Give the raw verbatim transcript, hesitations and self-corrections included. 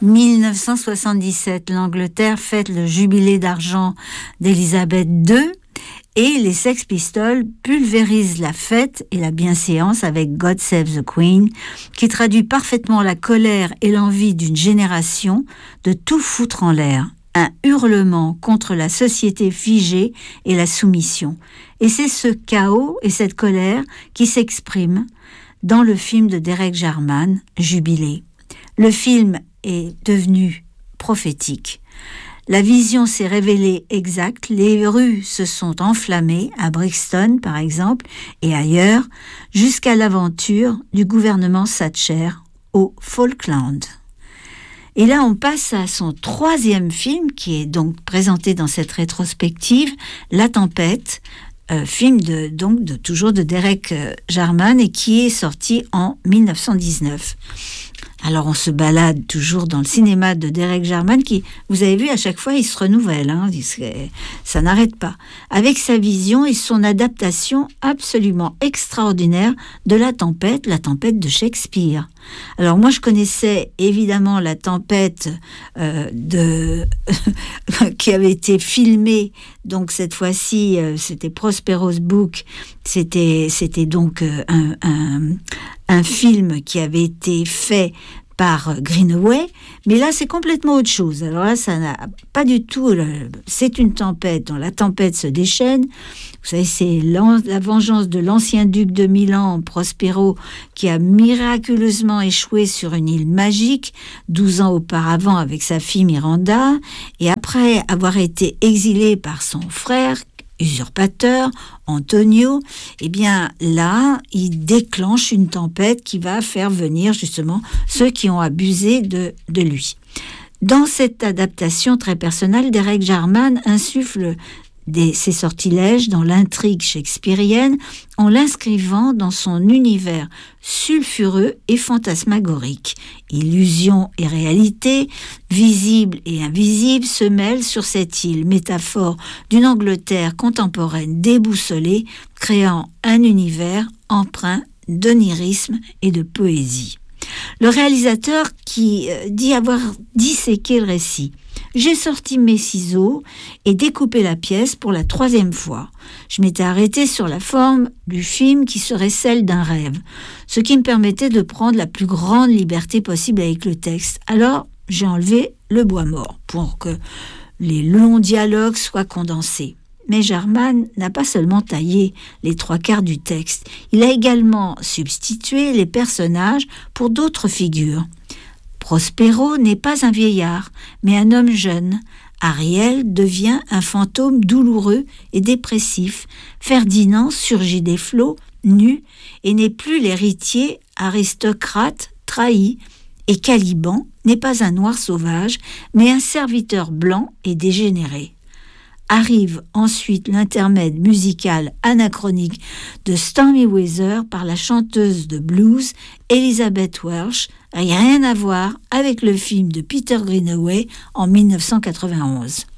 mille neuf cent soixante-dix-sept, l'Angleterre fête le jubilé d'argent d'Élisabeth deux et les Sex Pistols pulvérisent la fête et la bienséance avec God Save the Queen, qui traduit parfaitement la colère et l'envie d'une génération de tout foutre en l'air. Un hurlement contre la société figée et la soumission. Et c'est ce chaos et cette colère qui s'expriment dans le film de Derek Jarman, Jubilé. Le film est devenu prophétique. La vision s'est révélée exacte, les rues se sont enflammées, à Brixton par exemple, et ailleurs, jusqu'à l'aventure du gouvernement Thatcher aux Falklands. Et là, on passe à son troisième film, qui est donc présenté dans cette rétrospective, La Tempête, euh, film de, donc de, toujours de Derek euh, Jarman, et qui est sorti en dix-neuf cent dix-neuf. Alors, on se balade toujours dans le cinéma de Derek Jarman, qui, vous avez vu, à chaque fois, il se renouvelle, hein, ça n'arrête pas, avec sa vision et son adaptation absolument extraordinaire de La Tempête, la tempête de Shakespeare. Alors, moi, je connaissais évidemment La Tempête euh, de... qui avait été filmée, donc cette fois-ci, euh, c'était Prospero's Book, c'était, c'était donc euh, un, un, un film qui avait été fait par Greenaway, mais là c'est complètement autre chose. Alors là, ça n'a pas du tout, le, c'est une tempête dont la tempête se déchaîne. Vous savez, c'est la vengeance de l'ancien duc de Milan, Prospero, qui a miraculeusement échoué sur une île magique, douze ans auparavant avec sa fille Miranda, et après avoir été exilé par son frère, usurpateur, Antonio, eh bien là, il déclenche une tempête qui va faire venir justement ceux qui ont abusé de, de lui. Dans cette adaptation très personnelle, Derek Jarman insuffle des, ses sortilèges dans l'intrigue shakespearienne en l'inscrivant dans son univers sulfureux et fantasmagorique. Illusion et réalité, visible et invisible, se mêlent sur cette île, métaphore d'une Angleterre contemporaine déboussolée, créant un univers empreint d'onirisme et de poésie. Le réalisateur qui euh, dit avoir disséqué le récit. J'ai sorti mes ciseaux et découpé la pièce pour la troisième fois. Je m'étais arrêtée sur la forme du film qui serait celle d'un rêve, ce qui me permettait de prendre la plus grande liberté possible avec le texte. Alors, j'ai enlevé le bois mort pour que les longs dialogues soient condensés. Mais Jarman n'a pas seulement taillé les trois quarts du texte, il a également substitué les personnages pour d'autres figures. Prospero n'est pas un vieillard, mais un homme jeune. Ariel devient un fantôme douloureux et dépressif. Ferdinand surgit des flots, nu, et n'est plus l'héritier aristocrate trahi. Et Caliban n'est pas un noir sauvage, mais un serviteur blanc et dégénéré. Arrive ensuite l'intermède musical anachronique de Stormy Weather par la chanteuse de blues Elizabeth Welsh, rien à voir avec le film de Peter Greenaway en dix-neuf cent quatre-vingt-onze.